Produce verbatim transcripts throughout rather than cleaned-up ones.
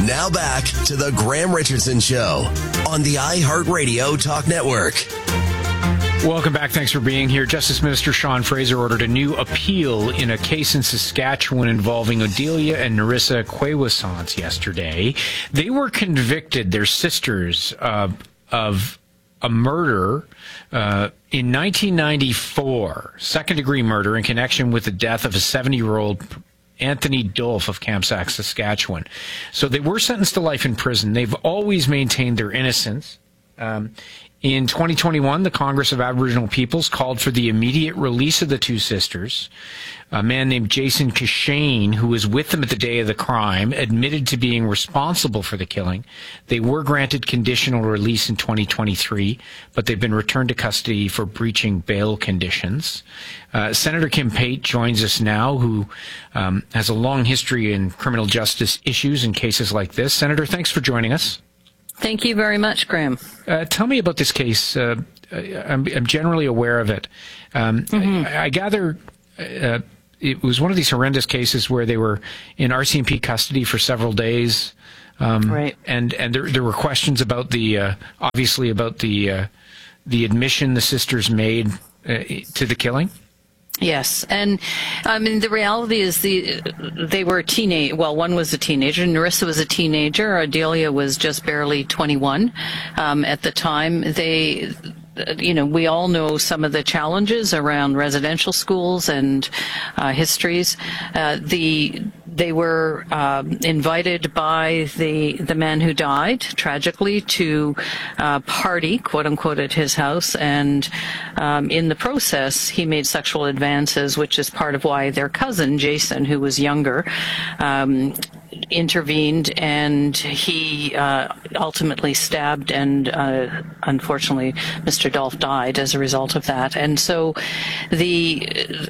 Now back to the Graham Richardson Show on the iHeartRadio Talk Network. Welcome back. Thanks for being here. Justice Minister Sean Fraser ordered a new appeal in a case in Saskatchewan involving Odelia and Narissa Quaywasant yesterday. They were convicted, their sisters, uh, of a murder uh, in nineteen ninety-four, second-degree murder in connection with the death of a seventy-year-old Anthony Dolph of Kamsack, Saskatchewan. So they were sentenced to life in prison. They've always maintained their innocence. Um, in twenty twenty-one, the Congress of Aboriginal Peoples called for the immediate release of the two sisters. A man named Jason Kashane, who was with them at the day of the crime, admitted to being responsible for the killing. They were granted conditional release in twenty twenty-three, but they've been returned to custody for breaching bail conditions. Uh, Senator Kim Pate joins us now, who um, has a long history in criminal justice issues and cases like this. Senator, thanks for joining us. Thank you very much, Graham. Uh, tell me about this case. Uh, I'm, I'm generally aware of it. Um, mm-hmm. I, I gather uh, it was one of these horrendous cases where they were in R C M P custody for several days. Um, right. And, and there, there were questions about the, uh, obviously about the, uh, the admission the sisters made uh, to the killing. Yes, and I mean the reality is the they were teenage. Well, one was a teenager. Narissa was a teenager. Odelia was just barely twenty-one um, at the time. They, you know, we all know some of the challenges around residential schools and uh, histories. Uh, the They were um, invited by the the man who died tragically to uh, party, quote unquote, at his house, and um, in the process he made sexual advances, which is part of why their cousin Jason, who was younger, um, intervened, and he uh, ultimately stabbed, and uh, unfortunately Mister Dolph died as a result of that. And so the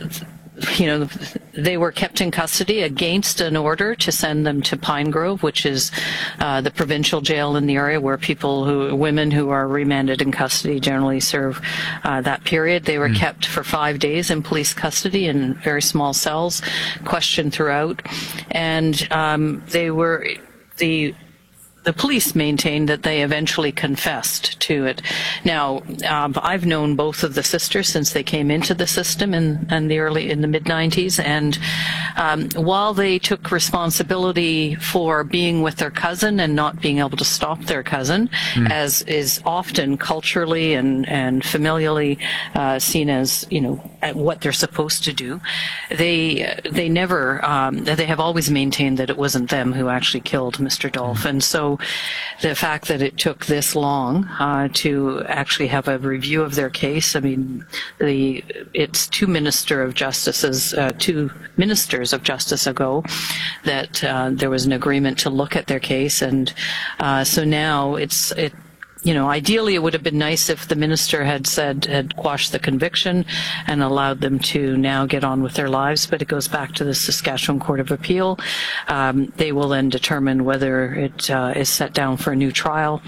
you know, they were kept in custody against an order to send them to Pine Grove, which is uh, the provincial jail in the area where people who, women who are remanded in custody generally serve uh, that period. They were mm. kept for five days in police custody in very small cells, questioned throughout, and um, they were the. The police maintained that they eventually confessed to it. Now, um, I've known both of the sisters since they came into the system in, in the early, in the mid nineties, and um, while they took responsibility for being with their cousin and not being able to stop their cousin, mm. as is often culturally and and familially uh, seen as, you know, what they're supposed to do, they they never um, they have always maintained that it wasn't them who actually killed Mister Dolph, mm. and so. The fact that it took this long uh, to actually have a review of their case, I mean, the it's two minister of justices, uh, two ministers of justice ago, that uh, there was an agreement to look at their case, and uh, so now it's it. You know, ideally it would have been nice if the minister had said, had quashed the conviction and allowed them to now get on with their lives, but it goes back to the Saskatchewan Court of Appeal. Um, they will then determine whether it uh, is set down for a new trial,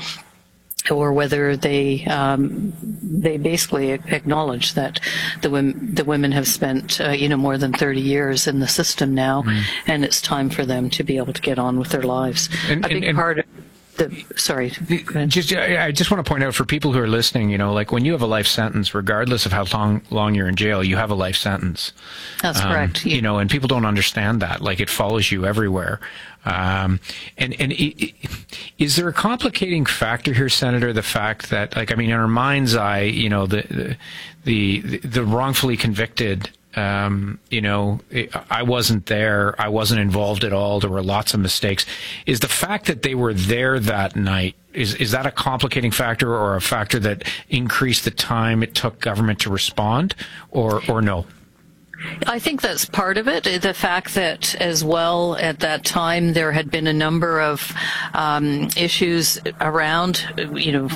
or whether they um, they basically acknowledge that the women the women have spent uh, you know more than thirty years in the system now, mm. and it's time for them to be able to get on with their lives. And, a big and, and part of The, sorry. Just, I just want to point out for people who are listening, you know, like when you have a life sentence, regardless of how long, long you're in jail, you have a life sentence. That's um, correct. You know, and people don't understand that. Like, it follows you everywhere. Um, and and it, it, is there a complicating factor here, Senator? The fact that, like, I mean, in our mind's eye, you know, the the the, the wrongfully convicted. Um, you know, I wasn't there. I wasn't involved at all. There were lots of mistakes. Is the fact that they were there that night, is, is that a complicating factor, or a factor that increased the time it took government to respond, or, or no? I think that's part of it. The fact that, as well, at that time there had been a number of um, issues around, you know,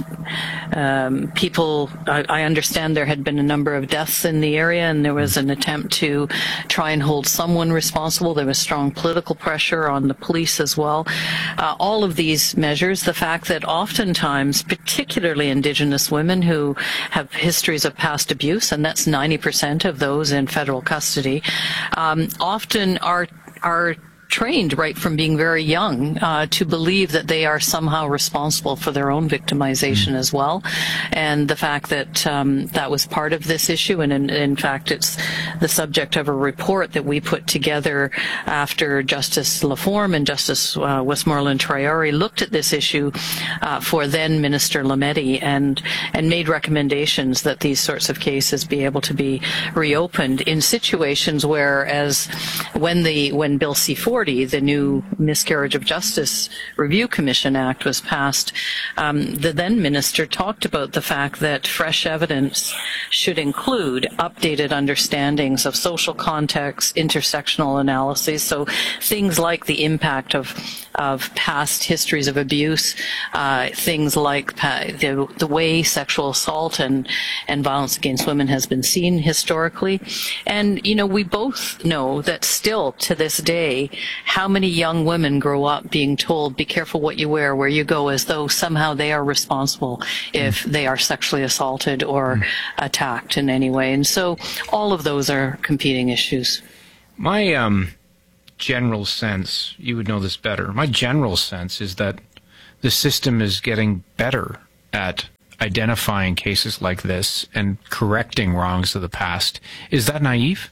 um, people. I, I understand there had been a number of deaths in the area, and there was an attempt to try and hold someone responsible. There was strong political pressure on the police as well. Uh, all of these measures, the fact that oftentimes, particularly Indigenous women who have histories of past abuse, and that's ninety percent of those in federal custody, custody, um, often are are trained right from being very young uh, to believe that they are somehow responsible for their own victimization mm. as well. And the fact that um, that was part of this issue, and in, in fact it's the subject of a report that we put together after Justice Laforme and Justice uh, Westmoreland Traore looked at this issue uh, for then Minister Lametti and, and made recommendations that these sorts of cases be able to be reopened in situations where, as when the when Bill C forty, the new Miscarriage of Justice Review Commission Act, was passed, um, the then minister talked about the fact that fresh evidence should include updated understandings of social context, intersectional analyses, so things like the impact of of past histories of abuse, uh, things like pa- the, the way sexual assault and, and violence against women has been seen historically. And, you know, we both know that still to this day, how many young women grow up being told, be careful what you wear, where you go, as though somehow they are responsible if mm. they are sexually assaulted or mm. attacked in any way. And so all of those are competing issues. My, um, general sense, you would know this better, my general sense is that the system is getting better at identifying cases like this and correcting wrongs of the past. Is that naive?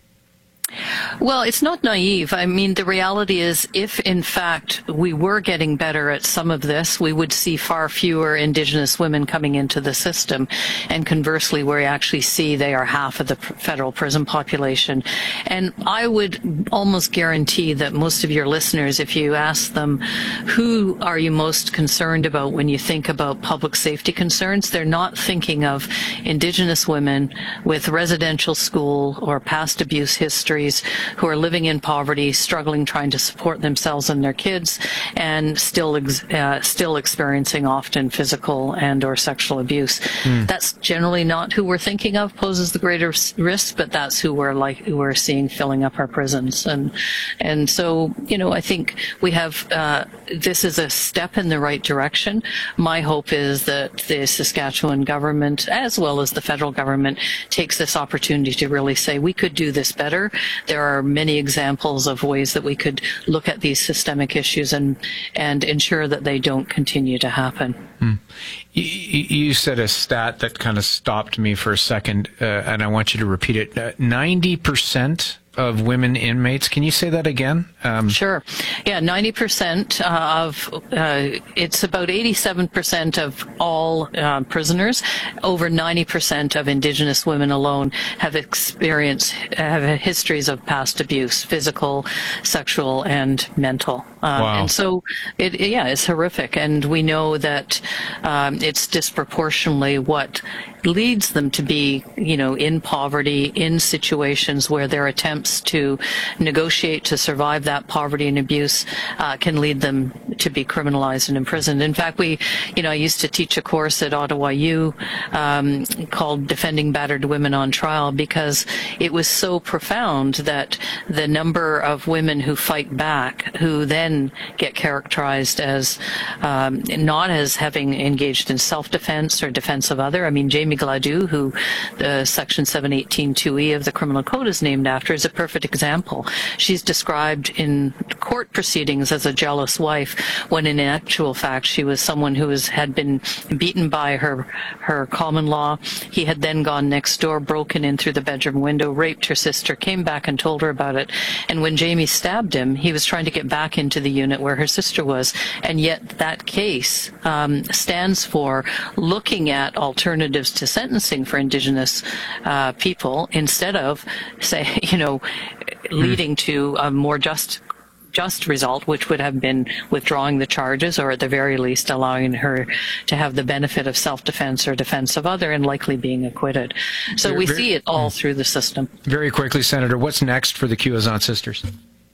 Well, it's not naive. I mean, the reality is, if in fact we were getting better at some of this, we would see far fewer Indigenous women coming into the system. And conversely, we actually see they are half of the federal prison population. And I would almost guarantee that most of your listeners, if you ask them, who are you most concerned about when you think about public safety concerns, they're not thinking of Indigenous women with residential school or past abuse history, who are living in poverty, struggling, trying to support themselves and their kids, and still ex- uh, still experiencing often physical and or sexual abuse. Mm. That's generally not who we're thinking of poses the greater risk, but that's who we're like who we're seeing filling up our prisons. And and so, you know, I think we have uh, this is a step in the right direction. My hope is that the Saskatchewan government, as well as the federal government, takes this opportunity to really say we could do this better. There are many examples of ways that we could look at these systemic issues and and ensure that they don't continue to happen. Hmm. You, you said a stat that kind of stopped me for a second, uh, and I want you to repeat it. Uh, ninety percent of women inmates. Can you say that again? Um, sure. Yeah, ninety percent uh, of, uh, it's about eighty-seven percent of all uh, prisoners. Over ninety percent of Indigenous women alone have experienced, have histories of past abuse, physical, sexual, and mental. Um, wow. And so, it, yeah, it's horrific. And we know that um, it's disproportionately what leads them to be, you know, in poverty, in situations where their attempts to negotiate to survive that poverty and abuse uh, can lead them to be criminalized and imprisoned. In fact, we, you know, I used to teach a course at Ottawa U um, called Defending Battered Women on Trial, because it was so profound that the number of women who fight back, who then get characterized as um, not as having engaged in self-defense or defense of other. I mean, Jamie Gladue, who the Section seven eighteen two E of the Criminal Code is named after, is a perfect example. She's described in court proceedings as a jealous wife, when in actual fact she was someone who was, had been beaten by her her common law. He had then gone next door, broken in through the bedroom window, raped her sister, came back and told her about it. And when Jamie stabbed him, he was trying to get back into the unit where her sister was. And yet that case um, stands for looking at alternatives to sentencing for Indigenous uh, people, instead of, say, you know, leading to a more just just result, which would have been withdrawing the charges, or at the very least allowing her to have the benefit of self-defense or defense of other, and likely being acquitted. So very, we very, see it all through the system. Very quickly, Senator, what's next for the Quezon sisters?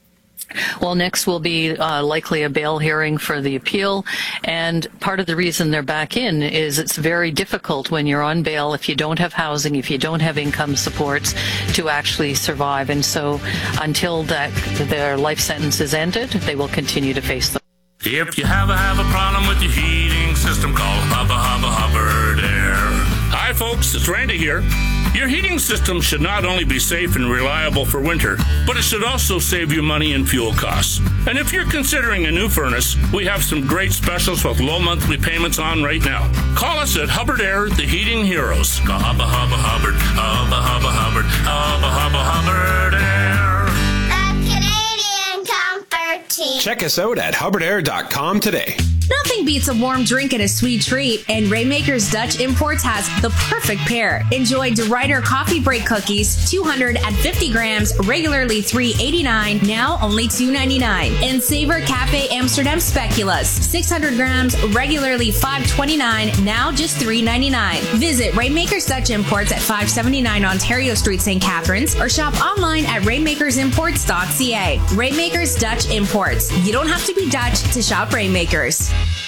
Well, next will be uh, likely a bail hearing for the appeal, and part of the reason they're back in is it's very difficult when you're on bail, if you don't have housing, if you don't have income supports, to actually survive. And so until that their life sentence is ended, they will continue to face them. If you have a, have a problem with your heating system, call Hubba Hubba Hubbard Air. Hi, folks, it's Randy here. Your heating system should not only be safe and reliable for winter, but it should also save you money in fuel costs. And if you're considering a new furnace, we have some great specials with low monthly payments on right now. Call us at Hubbard Air, the Heating Heroes. Hubba, hubba, Hubbard, hubba, hubba, Hubbard, hubba, hubba, Hubbard Air. The Canadian Comfort Team. Check us out at hubbard air dot com today. Nothing beats a warm drink and a sweet treat, and Rainmakers Dutch Imports has the perfect pair. Enjoy DeRuyter Coffee Break Cookies, two hundred fifty grams, regularly three eighty-nine, now only two ninety-nine. And Savor Cafe Amsterdam Speculoos, six hundred grams, regularly five twenty-nine, now just three ninety-nine. Visit Rainmakers Dutch Imports at five seventy-nine Ontario Street, Saint Catharines, or shop online at rainmakers imports dot c a. Rainmakers Dutch Imports. You don't have to be Dutch to shop Rainmakers.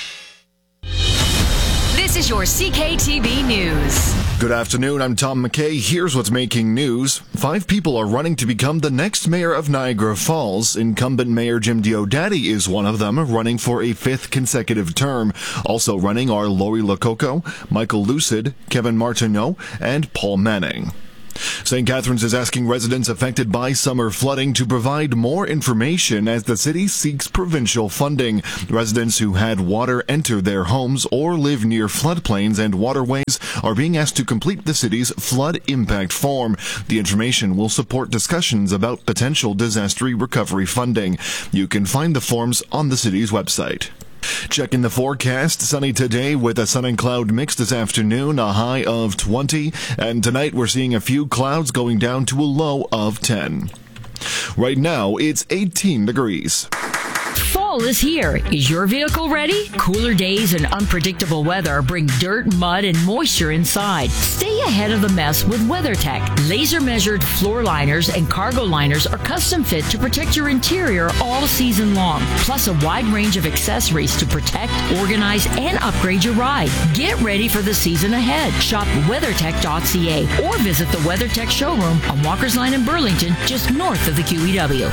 This is your C K T V News. Good afternoon, I'm Tom McKay. Here's what's making news. Five people are running to become the next mayor of Niagara Falls. Incumbent Mayor Jim Diodati is one of them, running for a fifth consecutive term. Also running are Lori Lococo, Michael Lucid, Kevin Martineau, and Paul Manning. Saint Catharines is asking residents affected by summer flooding to provide more information as the city seeks provincial funding. Residents who had water enter their homes or live near floodplains and waterways are being asked to complete the city's flood impact form. The information will support discussions about potential disaster recovery funding. You can find the forms on the city's website. Checking the forecast, sunny today with a sun and cloud mix this afternoon, a high of twenty, and tonight we're seeing a few clouds going down to a low of ten. Right now, it's eighteen degrees. Fall is here. Is your vehicle ready? Cooler days and unpredictable weather bring dirt, mud, and moisture inside. Stay ahead of the mess with WeatherTech. Laser-measured floor liners and cargo liners are custom fit to protect your interior all season long. Plus a wide range of accessories to protect, organize, and upgrade your ride. Get ready for the season ahead. Shop weather tech dot c a or visit the WeatherTech showroom on Walker's Line in Burlington, just north of the Q E W.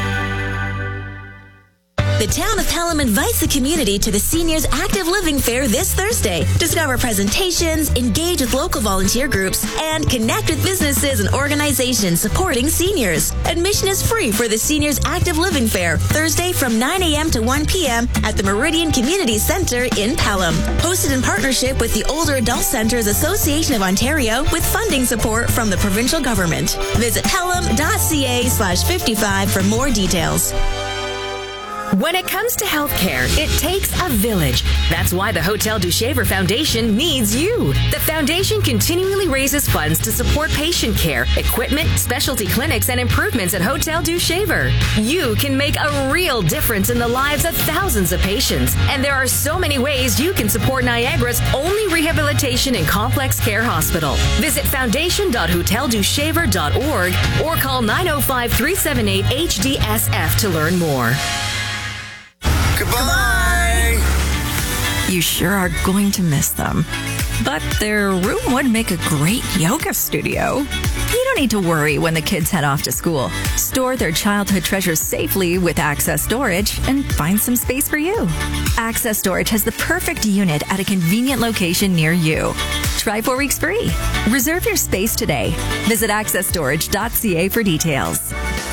The town of Pelham invites the community to the Seniors Active Living Fair this Thursday. Discover presentations, engage with local volunteer groups, and connect with businesses and organizations supporting seniors. Admission is free for the Seniors Active Living Fair, Thursday from nine a.m. to one p.m. at the Meridian Community Center in Pelham. Hosted in partnership with the Older Adult Centers Association of Ontario with funding support from the provincial government. Visit pelham dot c a slash fifty-five for more details. When it comes to healthcare, it takes a village. That's why the Hotel du Shaver Foundation needs you. The foundation continually raises funds to support patient care, equipment, specialty clinics, and improvements at Hotel du Shaver. You can make a real difference in the lives of thousands of patients. And there are so many ways you can support Niagara's only rehabilitation and complex care hospital. Visit foundation dot hotel du shaver dot org or call nine oh five, three seven eight, H D S F to learn more. Goodbye! You sure are going to miss them. But their room would make a great yoga studio. You don't need to worry when the kids head off to school. Store their childhood treasures safely with Access Storage and find some space for you. Access Storage has the perfect unit at a convenient location near you. Try four weeks free. Reserve your space today. Visit access storage dot c a for details.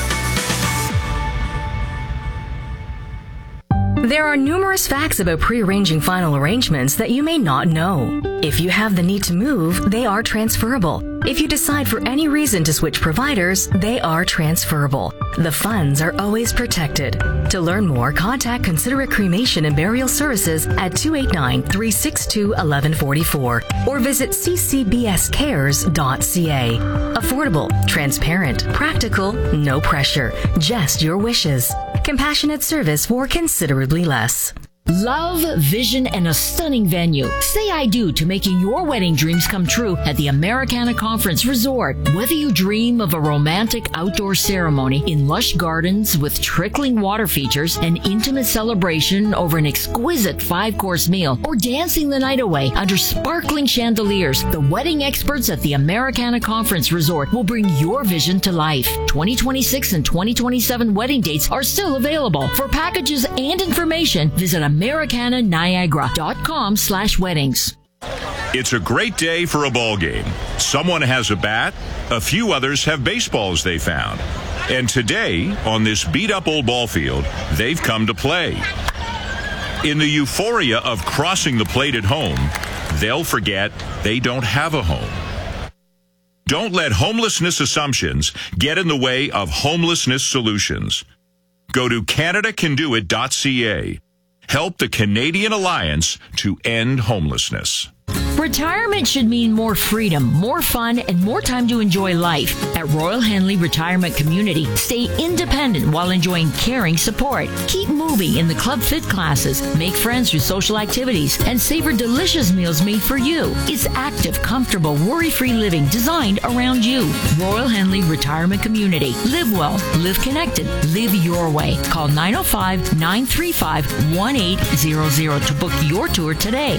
There are numerous facts about pre-arranging final arrangements that you may not know. If you have the need to move, they are transferable. If you decide for any reason to switch providers, they are transferable. The funds are always protected. To learn more, contact Considerate Cremation and Burial Services at two eight nine, three six two, one one four four or visit c c b s cares dot c a. Affordable, transparent, practical, no pressure, just your wishes. Compassionate service for considerably less. Love, vision, and a stunning venue. Say I do to making your wedding dreams come true at the Americana Conference Resort. Whether you dream of a romantic outdoor ceremony in lush gardens with trickling water features, an intimate celebration over an exquisite five-course meal, or dancing the night away under sparkling chandeliers, the wedding experts at the Americana Conference Resort will bring your vision to life. twenty twenty-six and twenty twenty-seven wedding dates are still available. For packages and information, visit americana niagara dot com slash weddings. It's a great day for a ball game. Someone has a bat, a few others have baseballs they found. And today, on this beat-up old ball field, they've come to play. In the euphoria of crossing the plate at home, they'll forget they don't have a home. Don't let homelessness assumptions get in the way of homelessness solutions. Go to Canada Can Do It dot C A. Help the Canadian Alliance to end homelessness. Retirement should mean more freedom, more fun, and more time to enjoy life. At Royal Henley Retirement Community, stay independent while enjoying caring support. Keep moving in the Club Fit classes, make friends through social activities, and savor delicious meals made for you. It's active, comfortable, worry-free living designed around you. Royal Henley Retirement Community. Live well, live connected, live your way. Call nine oh five, nine three five, one eight zero zero to book your tour today.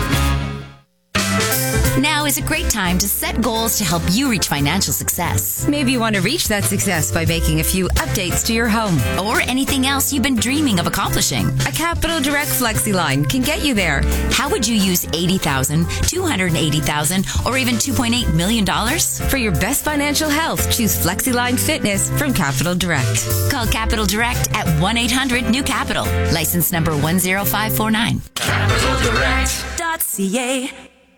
Now is a great time to set goals to help you reach financial success. Maybe you want to reach that success by making a few updates to your home. Or anything else you've been dreaming of accomplishing. A Capital Direct FlexiLine can get you there. How would you use eighty thousand dollars, two hundred eighty thousand dollars, or even two point eight million dollars? For your best financial health, choose FlexiLine Fitness from Capital Direct. Call Capital Direct at one eight hundred new capital. License number one zero five four nine. Capital Direct dot C A.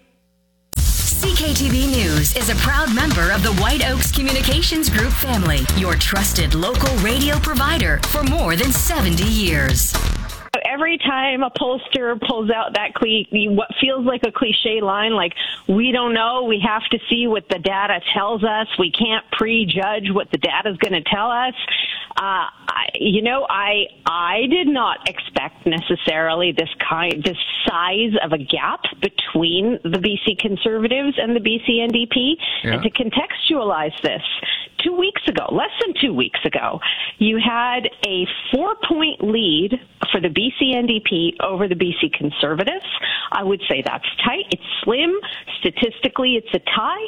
C K T V News is a proud member of the White Oaks Communications Group family, your trusted local radio provider for more than seventy years. Every time a pollster pulls out that cli- what feels like a cliche line, like, we don't know, we have to see what the data tells us, we can't prejudge what the data is going to tell us. Uh, I, you know, I I did not expect necessarily this kind, this size of a gap between the B C Conservatives and the B C N D P. Yeah. And to contextualize this, two weeks ago, less than two weeks ago, you had a four-point lead for the B C N D P over the B C Conservatives. I would say that's tight. It's slim. Statistically, it's a tie.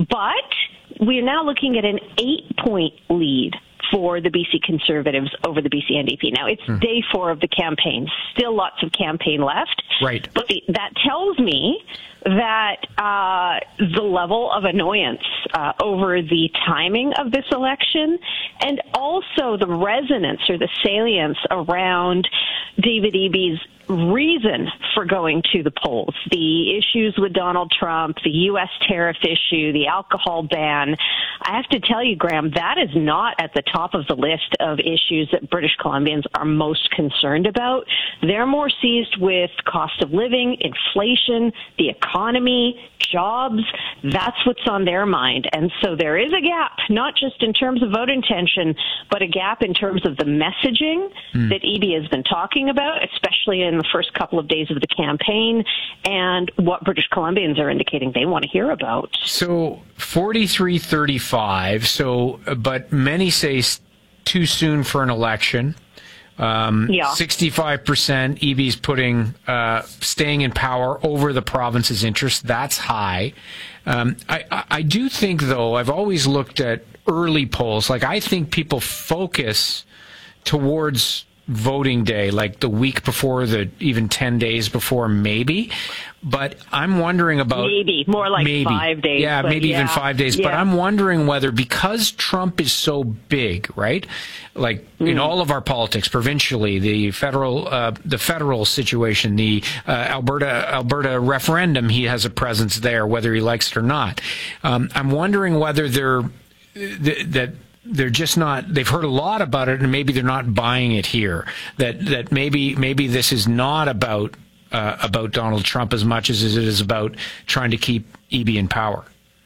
But we're now looking at an eight-point lead for the B C Conservatives over the B C N D P. Now, it's hmm. day four of the campaign. Still lots of campaign left. Right. But the, that tells me that uh, the level of annoyance uh, over the timing of this election and also the resonance or the salience around David Eby's reason for going to the polls, the issues with Donald Trump, the U S tariff issue, the alcohol ban. I have to tell you, Graham, that is not at the top of the list of issues that British Columbians are most concerned about. They're more seized with cost of living, inflation, the economy, jobs. That's what's on their mind. And so there is a gap, not just in terms of vote intention, but a gap in terms of the messaging mm. that Eby has been talking about, especially in the first couple of days of the campaign, and what British Columbians are indicating they want to hear about. So forty-three thirty-five, so, but many say too soon for an election. Um, yeah. sixty-five percent Eby's putting, uh, staying in power over the province's interest. That's high. Um, I, I, I do think, though, I've always looked at early polls. Like, I think people focus towards voting day, like the week before, the even ten days before, maybe. But I'm wondering about maybe more like maybe, five days. Yeah, maybe yeah, even five days. Yeah. But I'm wondering whether, because Trump is so big, right? Like mm. in all of our politics, provincially, the federal, uh, the federal situation, the uh, Alberta Alberta referendum, he has a presence there, whether he likes it or not. Um, I'm wondering whether they're th- that. They're just not, they've heard a lot about it, and maybe they're not buying it here. That that maybe maybe this is not about uh, about Donald Trump as much as it is about trying to keep Eby in power.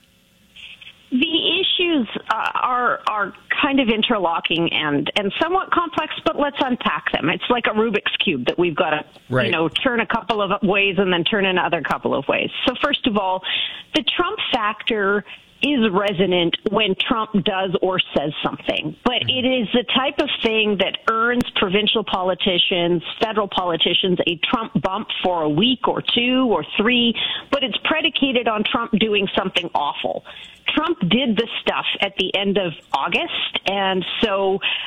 The issues uh, are are kind of interlocking and, and somewhat complex, but let's unpack them. It's like a Rubik's Cube that we've got to, right. you know, turn a couple of ways and then turn another couple of ways. So first of all, the Trump factor is resonant when Trump does or says something. But it is the type of thing that earns provincial politicians, federal politicians, a Trump bump for a week or two or three, but it's predicated on Trump doing something awful. Trump did this stuff at the end of August, and so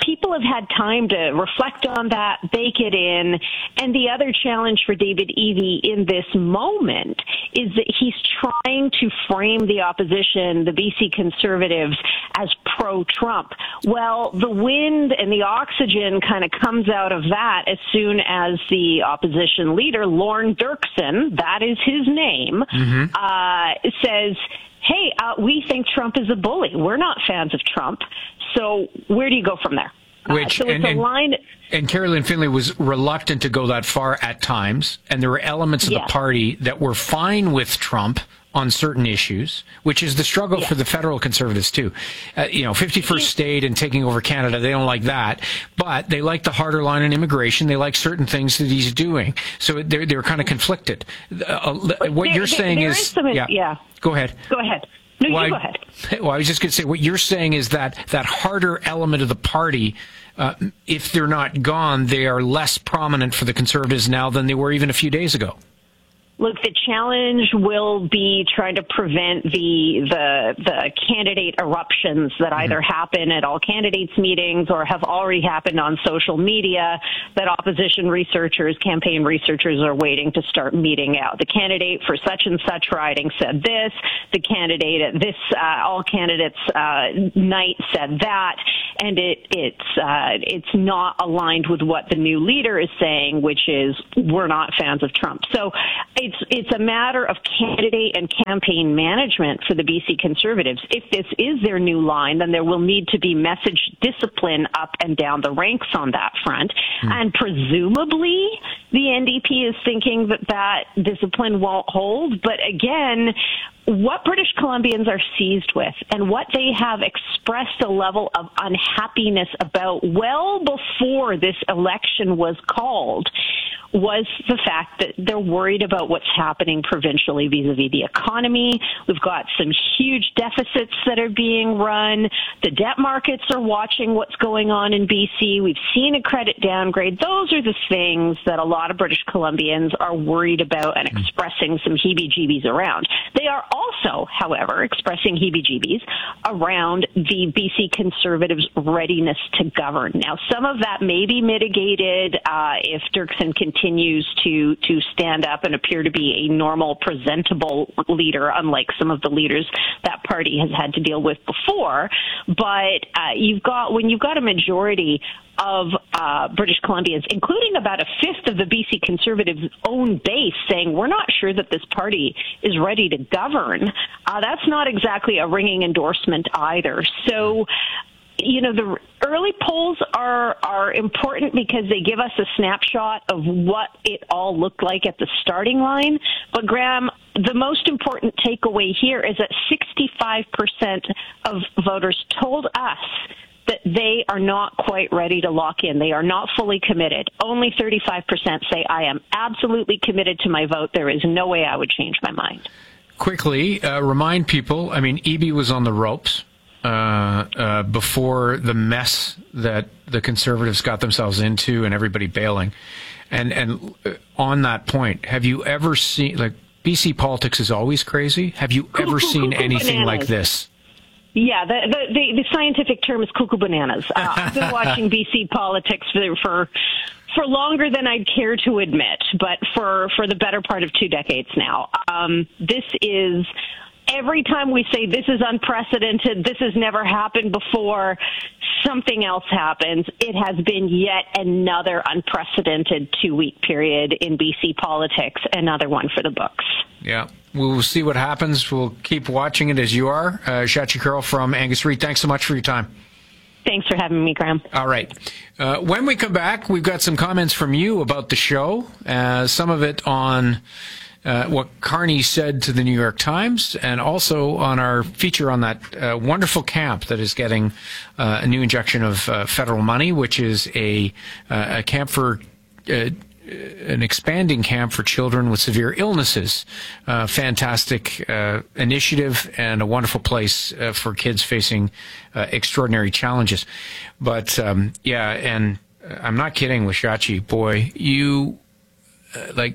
people have had time to reflect on that, bake it in. And the other challenge for David Eby in this moment is that he's trying to frame the opposition, the B C Conservatives, as pro-Trump. Well, the wind and the oxygen kind of comes out of that as soon as the opposition leader, Lorne Dirksen, that is his name, mm-hmm. uh, says, hey, uh, we think Trump is a bully. We're not fans of Trump. So where do you go from there? Which, uh, so it's and, a line. And Carolyn Finley was reluctant to go that far at times, and there were elements of yeah. the party that were fine with Trump on certain issues, which is the struggle yeah. for the federal Conservatives too. Uh, you know, fifty-first state and taking over Canada, they don't like that, but they like the harder line on immigration. They like certain things that he's doing. So they're, they're kind of conflicted. Uh, what there, you're there, saying there is, is some, yeah, yeah. Go ahead. Go ahead. No, well, you go I, ahead. Well, I was just going to say, what you're saying is that that harder element of the party, uh, if they're not gone, they are less prominent for the Conservatives now than they were even a few days ago. Look, the challenge will be trying to prevent the the the candidate eruptions that either mm-hmm. happen at all candidates meetings or have already happened on social media that opposition researchers, campaign researchers are waiting to start meeting out. The candidate for such and such riding said this, the candidate at this uh, all candidates uh, night said that, and it it's uh, it's not aligned with what the new leader is saying, which is we're not fans of Trump. So it's it's a matter of candidate and campaign management for the B C Conservatives. If this is their new line, then there will need to be message discipline up and down the ranks on that front. Mm. And presumably the N D P is thinking that that discipline won't hold. But again, what British Columbians are seized with and what they have expressed a level of unhappiness about well before this election was called was the fact that they're worried about what's happening provincially vis-a-vis the economy. We've got some huge deficits that are being run. The debt markets are watching what's going on in B C. We've seen a credit downgrade. Those are the things that a lot of British Columbians are worried about and expressing some heebie-jeebies around. They are also, however, expressing heebie-jeebies around the B C Conservatives' readiness to govern. Now, some of that may be mitigated uh, if Dirksen continues to to stand up and appear to be a normal, presentable leader, unlike some of the leaders that party has had to deal with before. But uh, you've got when you've got a majority of uh, British Columbians, including about a fifth of the B C Conservatives' own base, saying we're not sure that this party is ready to govern, uh, that's not exactly a ringing endorsement either. So, you know, the early polls are are important because they give us a snapshot of what it all looked like at the starting line. But, Graham, the most important takeaway here is that sixty-five percent of voters told us that they are not quite ready to lock in. They are not fully committed. Only thirty-five percent say, I am absolutely committed to my vote. There is no way I would change my mind. Quickly, uh, remind people, I mean, Eby was on the ropes uh, uh, before the mess that the Conservatives got themselves into and everybody bailing. And, and on that point, have you ever seen, like, B C politics is always crazy. Have you ever seen anything like this? Yeah, the, the, the, the scientific term is cuckoo bananas. Uh, I've been watching B C politics for, for for longer than I'd care to admit, but for, for the better part of two decades now. Um, this is, every time we say this is unprecedented, this has never happened before, something else happens. It has been yet another unprecedented two-week period in B C politics, another one for the books. Yeah. We'll see what happens. We'll keep watching it as you are. Uh, Shachi Kurl from Angus Reid, thanks so much for your time. Thanks for having me, Graham. All right. Uh, when we come back, we've got some comments from you about the show, uh, some of it on uh, what Carney said to the New York Times, and also on our feature on that uh, wonderful camp that is getting uh, a new injection of uh, federal money, which is a, uh, a camp for uh, an expanding camp for children with severe illnesses. Uh, fantastic uh, initiative and a wonderful place uh, for kids facing uh, extraordinary challenges. But um, yeah, and I'm not kidding with Shachi. Boy, you uh, like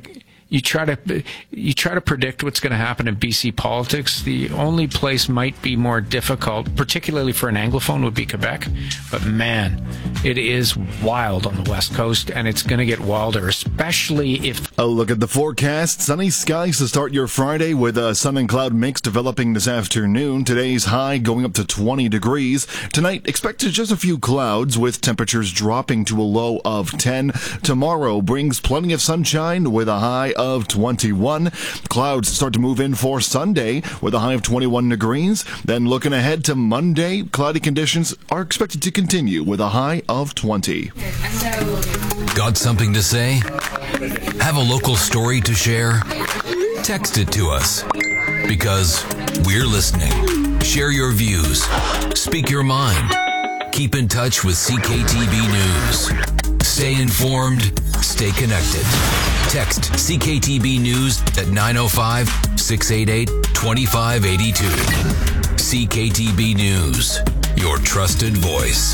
you try to you try to predict what's going to happen in B C politics. The only place might be more difficult, particularly for an Anglophone, would be Quebec. But man, it is wild on the West Coast, and it's going to get wilder, especially if... A look at the forecast. Sunny skies to start your Friday with a sun and cloud mix developing this afternoon. Today's high going up to twenty degrees. Tonight, expected just a few clouds with temperatures dropping to a low of ten. Tomorrow brings plenty of sunshine with a high of twenty-one. Clouds start to move in for Sunday with a high of twenty-one degrees. Then looking ahead to Monday, cloudy conditions are expected to continue with a high of twenty. Got something to say? Have a local story to share? Text it to us because we're listening. Share your views. Speak your mind. Keep in touch with C K T B News. Stay informed. Stay connected. Text C K T B News at nine oh five, six eight eight, two five eight two. C K T B News, your trusted voice.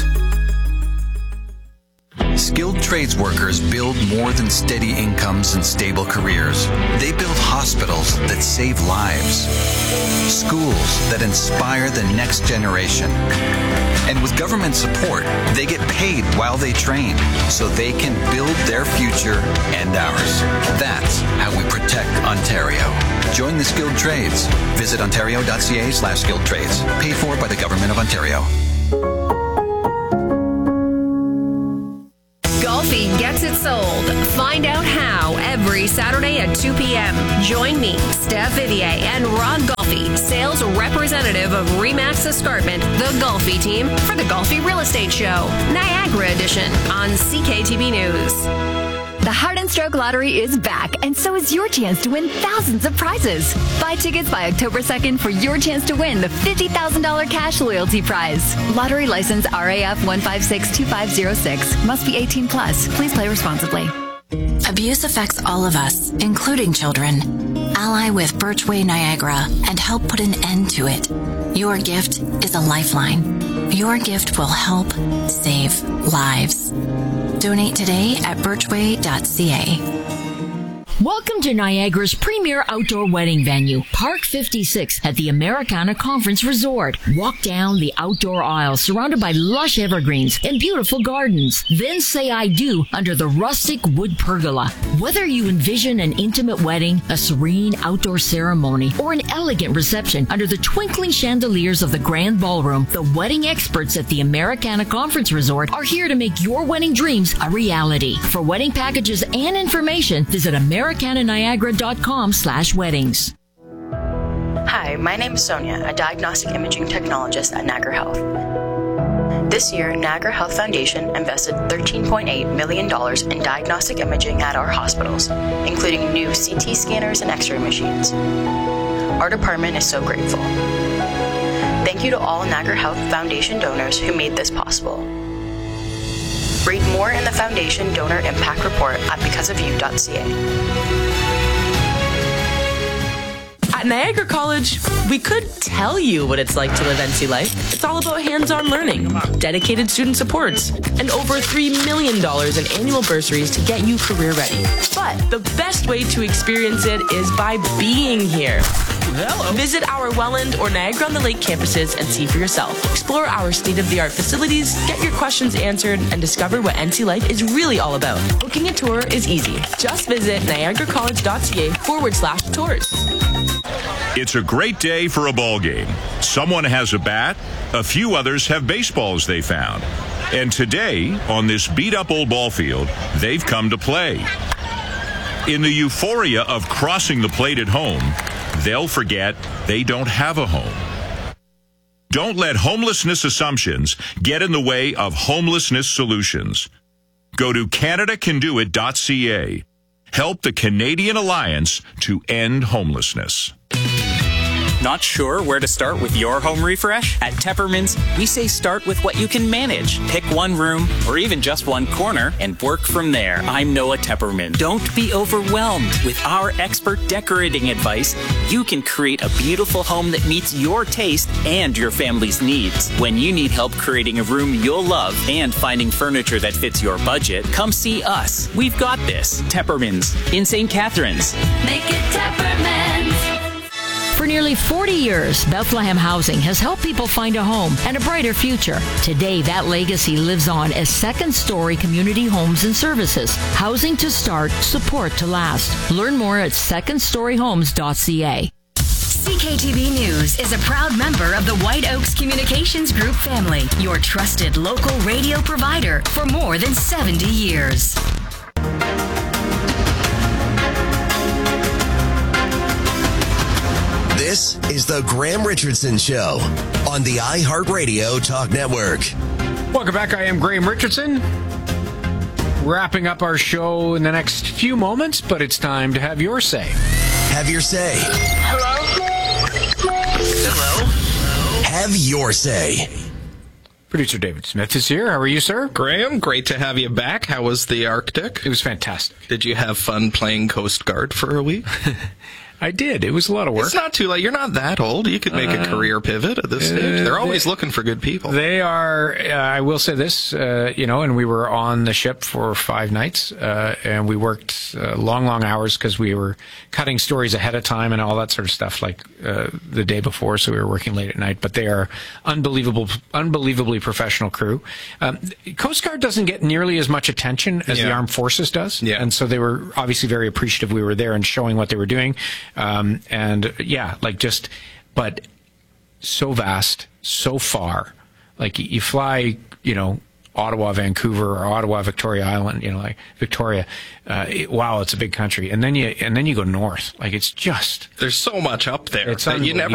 Skilled trades workers build more than steady incomes and stable careers. They build hospitals that save lives, schools that inspire the next generation. And with government support, they get paid while they train so they can build their future and ours. That's how we protect Ontario. Join the skilled trades. Visit ontario.ca slash skilled trades. Paid for by the Government of Ontario. Golfi gets it sold. Find out how every Saturday at two p.m. Join me, Steph Vivier, and Ron Golfi, sales representative of Remax Escarpment, the Golfi team, for the Golfi Real Estate Show, Niagara Edition on C K T B News. The Heart and Stroke Lottery is back, and so is your chance to win thousands of prizes. Buy tickets by October second for your chance to win the fifty thousand dollars cash loyalty prize. Lottery license R A F one five six two five zero six. Must be eighteen plus. Please play responsibly. Abuse affects all of us, including children. Ally with Birchway Niagara and help put an end to it. Your gift is a lifeline. Your gift will help save lives. Donate today at birchway dot c a. Welcome to Niagara's premier outdoor wedding venue, Park fifty-six at the Americana Conference Resort. Walk down the outdoor aisle surrounded by lush evergreens and beautiful gardens. Then say I do under the rustic wood pergola. Whether you envision an intimate wedding, a serene outdoor ceremony, or an elegant reception under the twinkling chandeliers of the grand ballroom, the wedding experts at the Americana Conference Resort are here to make your wedding dreams a reality. For wedding packages and information, visit Americana Niagara dot com slash weddings. Hi, my name is Sonia, a diagnostic imaging technologist at Niagara Health. This year, Niagara Health Foundation invested thirteen point eight million dollars in diagnostic imaging at our hospitals, including new C T scanners and X-ray machines. Our department is so grateful. Thank you to all Niagara Health Foundation donors who made this possible. Read more in the Foundation Donor Impact Report at because of you dot c a. At Niagara College, we could tell you what it's like to live N C life. It's all about hands-on learning, dedicated student supports, and over three million dollars in annual bursaries to get you career ready. But the best way to experience it is by being here. Hello. Visit our Welland or Niagara-on-the-Lake campuses and see for yourself. Explore our state-of-the-art facilities, get your questions answered, and discover what N C life is really all about. Booking a tour is easy. Just visit niagara college dot c a forward slash tours. It's a great day for a ball game. Someone has a bat, a few others have baseballs they found. And today, on this beat-up old ball field, they've come to play. In the euphoria of crossing the plate at home, they'll forget they don't have a home. Don't let homelessness assumptions get in the way of homelessness solutions. Go to canada can do it dot c a. Help the Canadian Alliance to end homelessness. Not sure where to start with your home refresh? At Tepperman's, we say start with what you can manage. Pick one room or even just one corner and work from there. I'm Noah Tepperman. Don't be overwhelmed. With our expert decorating advice, you can create a beautiful home that meets your taste and your family's needs. When you need help creating a room you'll love and finding furniture that fits your budget, come see us. We've got this. Tepperman's in Saint Catharines. Make it Tepperman's. For nearly forty years, Bethlehem Housing has helped people find a home and a brighter future. Today, that legacy lives on as Second Story Community Homes and Services. Housing to start, support to last. Learn more at second story homes dot c a. C K T V News is a proud member of the White Oaks Communications Group family, your trusted local radio provider for more than seventy years. This is the Graham Richardson Show on the iHeartRadio Talk Network. Welcome back. I am Graham Richardson. Wrapping up our show in the next few moments, but it's time to have your say. Have your say. Hello? Hello? Have your say. Producer David Smith is here. How are you, sir? Graham, great to have you back. How was the Arctic? It was fantastic. Did you have fun playing Coast Guard for a week? I did. It was a lot of work. It's not too late. You're not that old. You could make a career pivot at this uh, stage. They're always they, looking for good people. They are. Uh, I will say this, uh, you know, and we were on the ship for five nights, uh, and we worked uh, long, long hours because we were cutting stories ahead of time and all that sort of stuff, like uh, the day before. So we were working late at night. But they are unbelievable, unbelievably professional crew. Um, Coast Guard doesn't get nearly as much attention as yeah. the Armed Forces does, yeah. and so they were obviously very appreciative we were there and showing what they were doing. Um, and And yeah, like just, but so vast, so far. Like you fly, you know, Ottawa, Vancouver, or Ottawa, Victoria Island, you know, like Victoria. Uh, it, wow, it's a big country. And then you, and then you go north. Like it's just. There's so much up there it's that you never